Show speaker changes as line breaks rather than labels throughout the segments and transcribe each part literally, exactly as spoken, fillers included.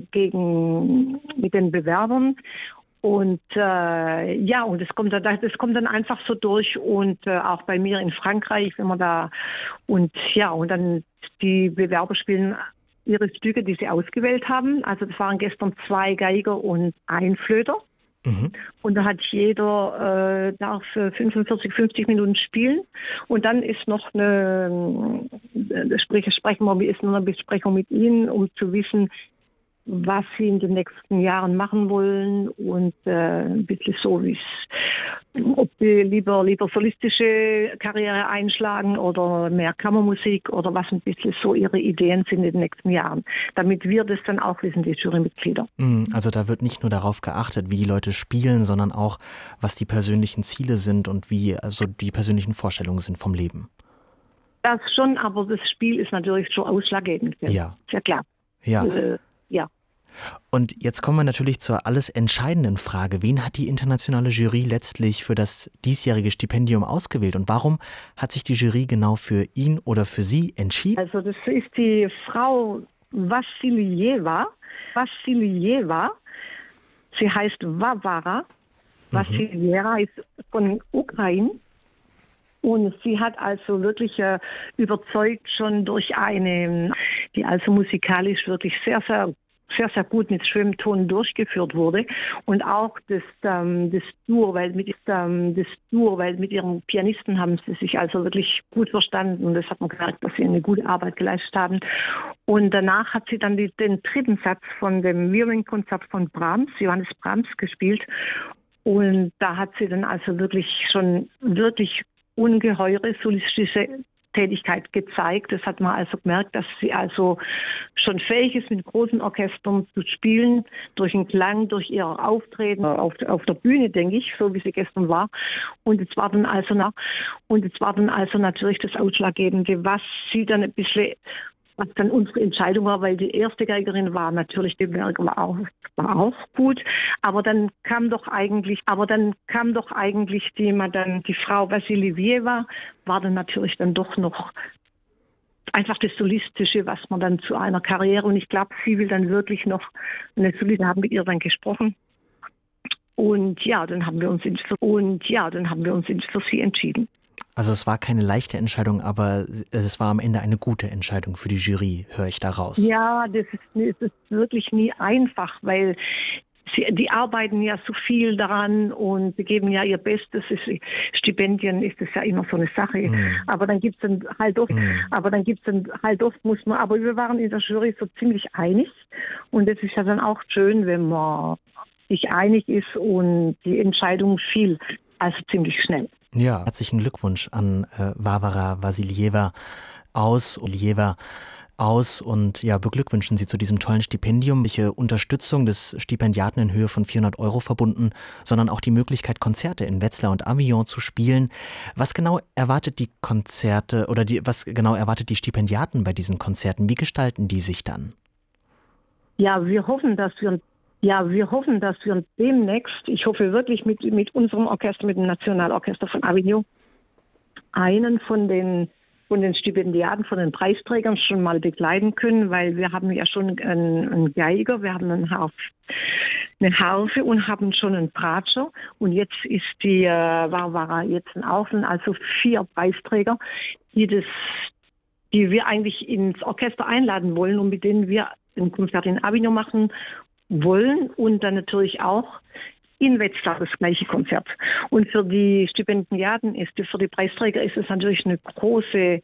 gegen mit den Bewerbern. Und äh, ja, und das kommt dann, das kommt dann einfach so durch und äh, auch bei mir in Frankreich, wenn man da und ja, und dann die Bewerber spielen ihre Stücke, die sie ausgewählt haben. Also das waren gestern zwei Geiger und ein Flöter. Mhm. Und da hat jeder äh, darf fünfundvierzig, fünfzig Minuten spielen. Und dann ist noch eine, eine sprechen wir, ist noch eine Besprechung mit ihnen, um zu wissen, was sie in den nächsten Jahren machen wollen und äh, ein bisschen so, wie es, ob sie lieber, lieber solistische Karriere einschlagen oder mehr Kammermusik oder was ein bisschen so ihre Ideen sind in den nächsten Jahren. Damit wir das dann auch wissen, die Jurymitglieder.
Also da wird nicht nur darauf geachtet, wie die Leute spielen, sondern auch, was die persönlichen Ziele sind und wie also die persönlichen Vorstellungen sind vom Leben.
Das schon, aber das Spiel ist natürlich schon ausschlaggebend.
Ja.
Sehr klar.
Ja.
Äh, ja.
Und jetzt kommen wir natürlich zur alles entscheidenden Frage. Wen hat die internationale Jury letztlich für das diesjährige Stipendium ausgewählt? Und warum hat sich die Jury genau für ihn oder für sie entschieden?
Also das ist die Frau Wassiljeva. Wassiljeva. Sie heißt Varvara. Wassiljeva ist von Ukraine. Und sie hat also wirklich äh, überzeugt schon durch eine, die also musikalisch wirklich sehr, sehr sehr, sehr gut mit Schwimmton durchgeführt wurde. Und auch das, ähm, das Duo, weil mit, ähm, das Duo, weil mit ihrem Pianisten haben sie sich also wirklich gut verstanden. Und das hat man gemerkt, dass sie eine gute Arbeit geleistet haben. Und danach hat sie dann die, den dritten Satz von dem Violinkonzert von Brahms, Johannes Brahms, gespielt. Und da hat sie dann also wirklich schon wirklich ungeheure solistische Tätigkeit gezeigt. Das hat man also gemerkt, dass sie also schon fähig ist, mit großen Orchestern zu spielen, durch den Klang, durch ihr Auftreten auf, auf der Bühne, denke ich, so wie sie gestern war. Und es war dann also noch, und es war dann also natürlich das Ausschlaggebende, was sie dann ein bisschen, was dann unsere Entscheidung war, weil die erste Geigerin war natürlich, die Berger war auch, war auch gut, aber dann kam doch eigentlich, aber dann kam doch eigentlich die Madame, die Frau Wassiljeva, war dann natürlich dann doch noch einfach das Solistische, was man dann zu einer Karriere, und ich glaube, sie will dann wirklich noch eine Solistin, haben mit ihr dann gesprochen. Und ja, dann haben wir uns für, und ja, dann haben wir uns für sie entschieden.
Also es war keine leichte Entscheidung, aber es war am Ende eine gute Entscheidung für die Jury, höre ich daraus.
Ja, das ist, das ist wirklich nie einfach, weil sie, die arbeiten ja so viel daran und sie geben ja ihr Bestes. Ist, Stipendien ist das ja immer so eine Sache. Mm. Aber dann gibt's dann halt oft, mm. aber dann gibt's dann halt oft muss man, aber wir waren in der Jury so ziemlich einig und es ist ja dann auch schön, wenn man sich einig ist und die Entscheidung fiel, also ziemlich schnell.
Ja, herzlichen Glückwunsch an äh, Varvara Wassiljeva aus, Wassiljeva aus und ja, beglückwünschen Sie zu diesem tollen Stipendium. Welche Unterstützung des Stipendiaten in Höhe von vierhundert Euro verbunden, sondern auch die Möglichkeit, Konzerte in Wetzlar und Avignon zu spielen. Was genau erwartet die Konzerte oder die, was genau erwartet die Stipendiaten bei diesen Konzerten? Wie gestalten die sich dann?
Ja, wir hoffen, dass wir Ja, wir hoffen, dass wir demnächst, ich hoffe wirklich mit, mit unserem Orchester, mit dem Nationalorchester von Avignon, einen von den, von den Stipendiaten, von den Preisträgern schon mal begleiten können, weil wir haben ja schon einen, einen Geiger, wir haben einen Harf, eine Harfe und haben schon einen Bratscher. Und jetzt ist die äh, Varvara jetzt auch, also vier Preisträger, die das, die wir eigentlich ins Orchester einladen wollen und mit denen wir ein Konzert in Avignon machen wollen und dann natürlich auch in Wetzlar das gleiche Konzert. Und für die Stipendiaten ist, für die Preisträger ist es natürlich eine große,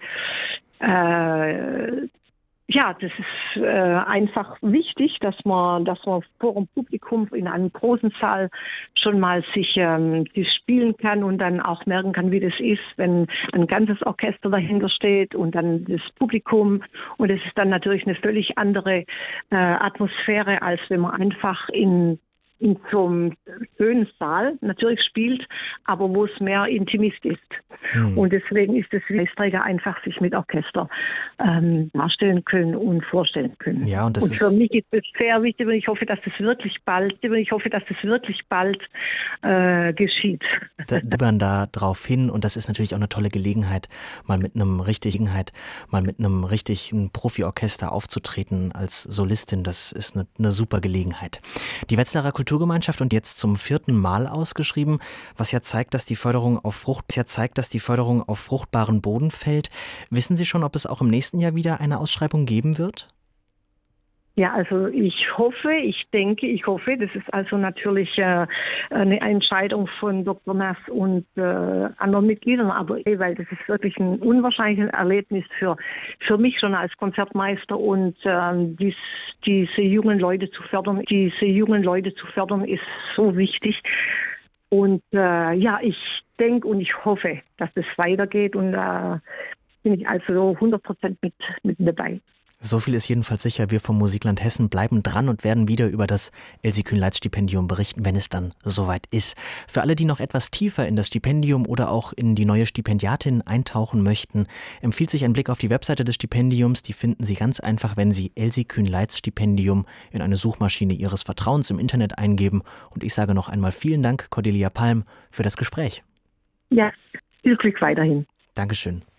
äh, ja, das ist äh, einfach wichtig, dass man, dass man vor dem Publikum in einem großen Saal schon mal sich ähm, das spielen kann und dann auch merken kann, wie das ist, wenn ein ganzes Orchester dahinter steht und dann das Publikum. Und es ist dann natürlich eine völlig andere äh, Atmosphäre, als wenn man einfach in in so einem schönen Saal natürlich spielt, aber wo es mehr Intimist ist. Hm. Und deswegen ist es für Leisträger einfach, sich mit Orchester ähm, darstellen können und vorstellen können.
Ja, und das
und für
ist
mich ist es sehr wichtig und ich hoffe, dass das wirklich bald, ich hoffe, dass das wirklich bald äh, geschieht.
Da man da drauf hin und das ist natürlich auch eine tolle Gelegenheit, mal mit einem richtigen, mal mit einem richtigen Profiorchester aufzutreten als Solistin. Das ist eine, eine super Gelegenheit. Die Wetzlarer Kulturgemeinschaft und jetzt zum vierten Mal ausgeschrieben, was ja zeigt, dass die Förderung auf Frucht, was ja zeigt, dass die Förderung auf fruchtbaren Boden fällt. Wissen Sie schon, ob es auch im nächsten Jahr wieder eine Ausschreibung geben wird?
Ja, also ich hoffe, ich denke, ich hoffe, das ist also natürlich äh, eine Entscheidung von Doktor Nass und äh, anderen Mitgliedern, aber eh, weil das ist wirklich ein unwahrscheinliches Erlebnis für für mich schon als Konzertmeister und ähm, dies, diese jungen Leute zu fördern, diese jungen Leute zu fördern, ist so wichtig. Und äh, ja, ich denke und ich hoffe, dass es weitergeht und da äh, bin ich also hundert Prozent mit, mit dabei.
So viel ist jedenfalls sicher, wir vom Musikland Hessen bleiben dran und werden wieder über das Elsie Kühn-Leitz-Stipendium berichten, wenn es dann soweit ist. Für alle, die noch etwas tiefer in das Stipendium oder auch in die neue Stipendiatin eintauchen möchten, empfiehlt sich ein Blick auf die Webseite des Stipendiums. Die finden Sie ganz einfach, wenn Sie Elsie Kühn-Leitz-Stipendium in eine Suchmaschine Ihres Vertrauens im Internet eingeben. Und ich sage noch einmal vielen Dank, Cordelia Palm, für das Gespräch.
Ja, viel Glück weiterhin.
Dankeschön.